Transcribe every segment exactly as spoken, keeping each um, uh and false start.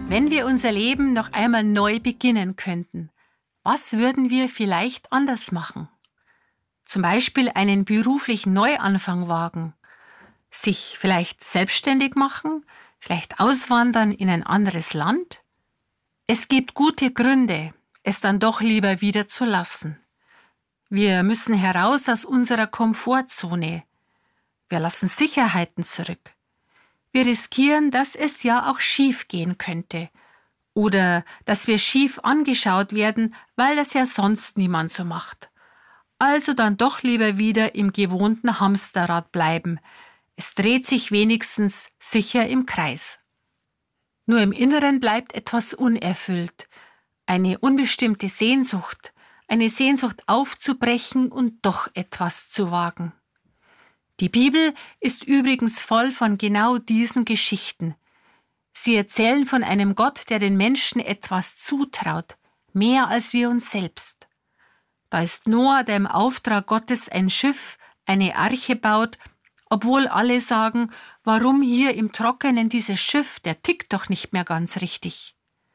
Wenn wir unser Leben noch einmal neu beginnen könnten, was würden wir vielleicht anders machen? Zum Beispiel einen beruflichen Neuanfang wagen, sich vielleicht selbstständig machen, vielleicht auswandern in ein anderes Land? Es gibt gute Gründe, es dann doch lieber wieder zu lassen. Wir müssen heraus aus unserer Komfortzone. Wir lassen Sicherheiten zurück. Wir riskieren, dass es ja auch schief gehen könnte oder dass wir schief angeschaut werden, weil das ja sonst niemand so macht. Also dann doch lieber wieder im gewohnten Hamsterrad bleiben. Es dreht sich wenigstens sicher im Kreis. Nur im Inneren bleibt etwas unerfüllt, eine unbestimmte Sehnsucht, eine Sehnsucht aufzubrechen und doch etwas zu wagen. Die Bibel ist übrigens voll von genau diesen Geschichten. Sie erzählen von einem Gott, der den Menschen etwas zutraut, mehr als wir uns selbst. Da ist Noah, der im Auftrag Gottes ein Schiff, eine Arche baut, obwohl alle sagen, warum hier im Trockenen dieses Schiff, der tickt doch nicht mehr ganz richtig.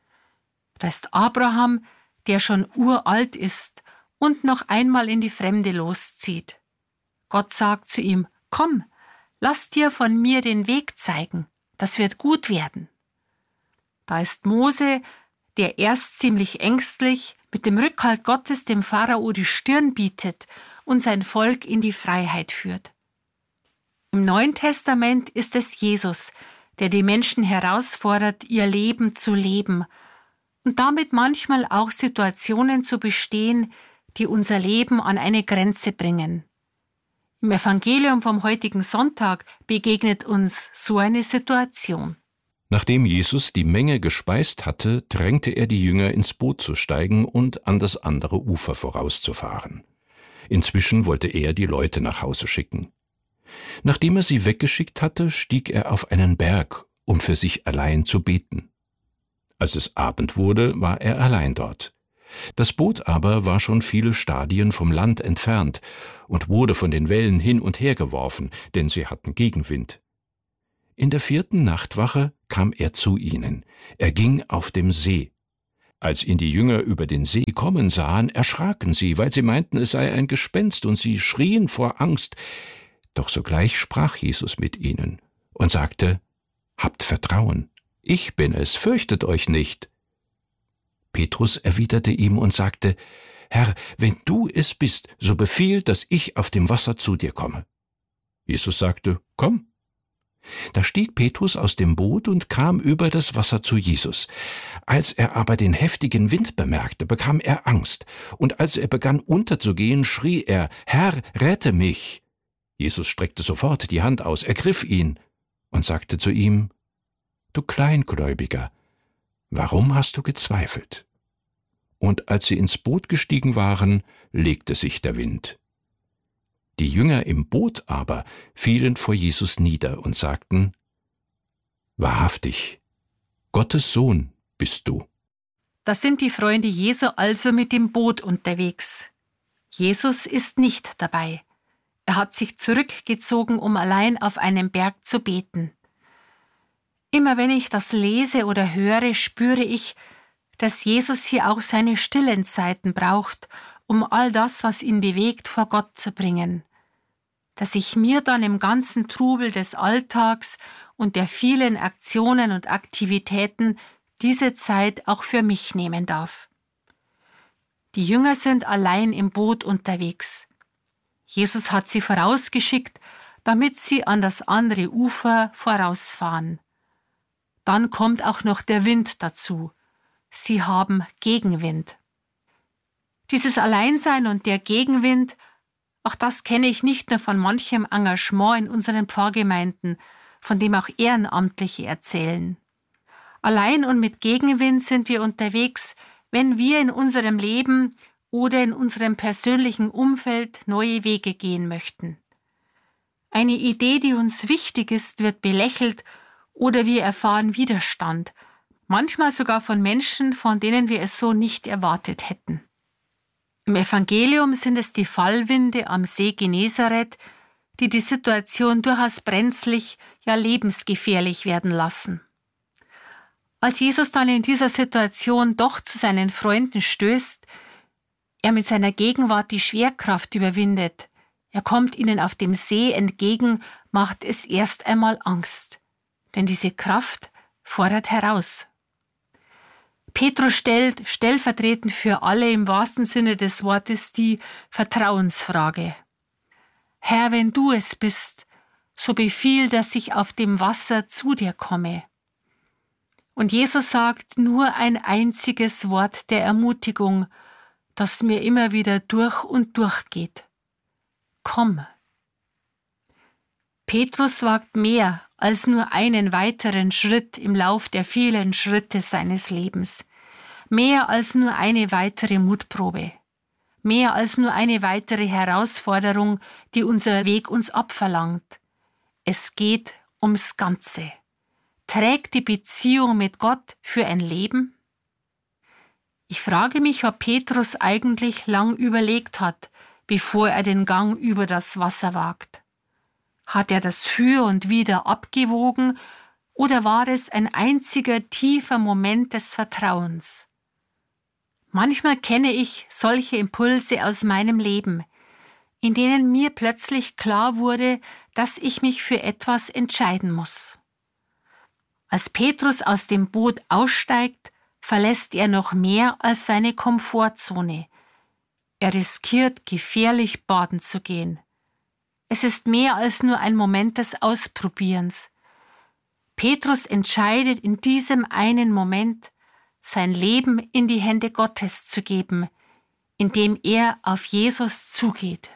Da ist Abraham, der schon uralt ist und noch einmal in die Fremde loszieht. Gott sagt zu ihm, komm, lass dir von mir den Weg zeigen, das wird gut werden. Da ist Mose, der erst ziemlich ängstlich mit dem Rückhalt Gottes dem Pharao die Stirn bietet und sein Volk in die Freiheit führt. Im Neuen Testament ist es Jesus, der die Menschen herausfordert, ihr Leben zu leben und damit manchmal auch Situationen zu bestehen, die unser Leben an eine Grenze bringen. Im Evangelium vom heutigen Sonntag begegnet uns so eine Situation. Nachdem Jesus die Menge gespeist hatte, drängte er die Jünger ins Boot zu steigen und an das andere Ufer vorauszufahren. Inzwischen wollte er die Leute nach Hause schicken. Nachdem er sie weggeschickt hatte, stieg er auf einen Berg, um für sich allein zu beten. Als es Abend wurde, war er allein dort. Das Boot aber war schon viele Stadien vom Land entfernt und wurde von den Wellen hin und her geworfen, denn sie hatten Gegenwind. In der vierten Nachtwache kam er zu ihnen. Er ging auf dem See. Als ihn die Jünger über den See kommen sahen, erschraken sie, weil sie meinten, es sei ein Gespenst, und sie schrien vor Angst. Doch sogleich sprach Jesus mit ihnen und sagte, »Habt Vertrauen, ich bin es, fürchtet euch nicht.« Petrus erwiderte ihm und sagte, »Herr, wenn du es bist, so befiehl, dass ich auf dem Wasser zu dir komme.« Jesus sagte, »Komm.« Da stieg Petrus aus dem Boot und kam über das Wasser zu Jesus. Als er aber den heftigen Wind bemerkte, bekam er Angst, und als er begann unterzugehen, schrie er, »Herr, rette mich!« Jesus streckte sofort die Hand aus, ergriff ihn und sagte zu ihm, »Du Kleingläubiger, warum hast du gezweifelt?« Und als sie ins Boot gestiegen waren, legte sich der Wind. Die Jünger im Boot aber fielen vor Jesus nieder und sagten, »Wahrhaftig, Gottes Sohn bist du.« Da sind die Freunde Jesu also mit dem Boot unterwegs. Jesus ist nicht dabei. Er hat sich zurückgezogen, um allein auf einem Berg zu beten. Immer wenn ich das lese oder höre, spüre ich, dass Jesus hier auch seine stillen Zeiten braucht, um all das, was ihn bewegt, vor Gott zu bringen. Dass ich mir dann im ganzen Trubel des Alltags und der vielen Aktionen und Aktivitäten diese Zeit auch für mich nehmen darf. Die Jünger sind allein im Boot unterwegs. Jesus hat sie vorausgeschickt, damit sie an das andere Ufer vorausfahren. Dann kommt auch noch der Wind dazu. Sie haben Gegenwind. Dieses Alleinsein und der Gegenwind, auch das kenne ich nicht nur von manchem Engagement in unseren Pfarrgemeinden, von dem auch Ehrenamtliche erzählen. Allein und mit Gegenwind sind wir unterwegs, wenn wir in unserem Leben oder in unserem persönlichen Umfeld neue Wege gehen möchten. Eine Idee, die uns wichtig ist, wird belächelt oder wir erfahren Widerstand, manchmal sogar von Menschen, von denen wir es so nicht erwartet hätten. Im Evangelium sind es die Fallwinde am See Genezareth, die die Situation durchaus brenzlig, ja lebensgefährlich werden lassen. Als Jesus dann in dieser Situation doch zu seinen Freunden stößt, er mit seiner Gegenwart die Schwerkraft überwindet, er kommt ihnen auf dem See entgegen, macht es erst einmal Angst. Denn diese Kraft fordert heraus. Petrus stellt stellvertretend für alle im wahrsten Sinne des Wortes die Vertrauensfrage. Herr, wenn du es bist, so befiehl, dass ich auf dem Wasser zu dir komme. Und Jesus sagt nur ein einziges Wort der Ermutigung, das mir immer wieder durch und durch geht. Komm. Petrus wagt mehr als nur einen weiteren Schritt im Lauf der vielen Schritte seines Lebens. Mehr als nur eine weitere Mutprobe. Mehr als nur eine weitere Herausforderung, die unser Weg uns abverlangt. Es geht ums Ganze. Trägt die Beziehung mit Gott für ein Leben? Ich frage mich, ob Petrus eigentlich lang überlegt hat, bevor er den Gang über das Wasser wagt. Hat er das Für und Wider abgewogen oder war es ein einziger tiefer Moment des Vertrauens? Manchmal kenne ich solche Impulse aus meinem Leben, in denen mir plötzlich klar wurde, dass ich mich für etwas entscheiden muss. Als Petrus aus dem Boot aussteigt, verlässt er noch mehr als seine Komfortzone. Er riskiert, gefährlich baden zu gehen. Es ist mehr als nur ein Moment des Ausprobierens. Petrus entscheidet in diesem einen Moment, sein Leben in die Hände Gottes zu geben, indem er auf Jesus zugeht.